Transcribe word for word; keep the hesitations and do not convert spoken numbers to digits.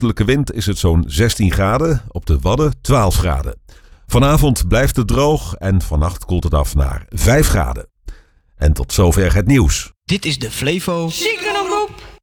oostelijke wind is het zo'n zestien graden, op de Wadden twaalf graden. Vanavond blijft het droog en vannacht koelt het af naar vijf graden. En tot zover het nieuws. Dit is de Flevo Ziekenomroep.